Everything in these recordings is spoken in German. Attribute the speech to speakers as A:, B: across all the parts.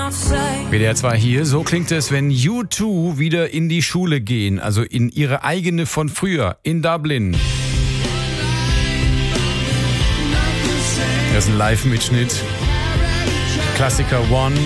A: WDR 2 hier, so klingt es, wenn U2 wieder in die Schule gehen, also in ihre eigene von früher, in Dublin. Das ist ein Live-Mitschnitt. Klassiker One.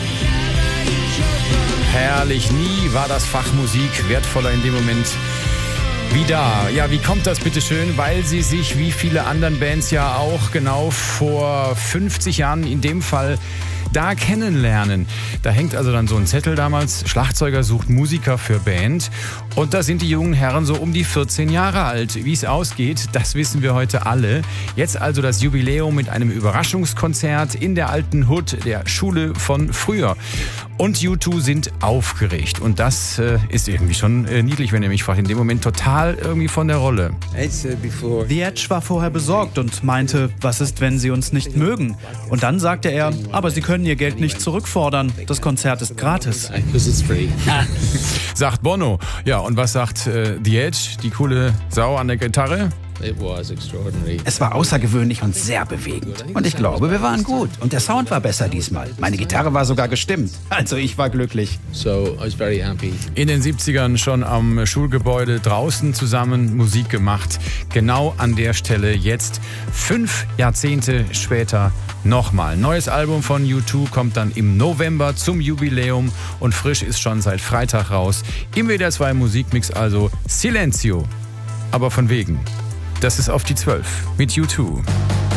A: Herrlich, nie war das Fach Musik wertvoller in dem Moment wie da. Ja, wie kommt das bitte schön? Weil sie sich wie viele anderen Bands ja auch genau vor 50 Jahren in dem Fall da kennenlernen. Da hängt also dann so ein Zettel damals, Schlagzeuger sucht Musiker für Band. Und da sind die jungen Herren so um die 14 Jahre alt. Wie es ausgeht, das wissen wir heute alle. Jetzt also das Jubiläum mit einem Überraschungskonzert in der alten Hood der Schule von früher. Und U2 sind aufgeregt. Und das ist irgendwie schon niedlich, wenn ihr mich fragt. In dem Moment total irgendwie von der Rolle.
B: The Edge war vorher besorgt und meinte, was ist, wenn sie uns nicht mögen? Und dann sagte er, aber sie können ihr Geld nicht zurückfordern. Das Konzert ist gratis.
A: Sagt Bono. Ja, und was sagt The Edge, die coole Sau an der Gitarre?
C: Es war außergewöhnlich und sehr bewegend. Und ich glaube, wir waren gut. Und der Sound war besser diesmal. Meine Gitarre war sogar gestimmt. Also ich war glücklich.
A: In den 70ern schon am Schulgebäude draußen zusammen Musik gemacht. Genau an der Stelle jetzt, 5 Jahrzehnte später, nochmal. Neues Album von U2 kommt dann im November zum Jubiläum und frisch ist schon seit Freitag raus. Im WDR 2 Musikmix also Silencio. Aber von wegen. Das ist auf die 12 mit U2.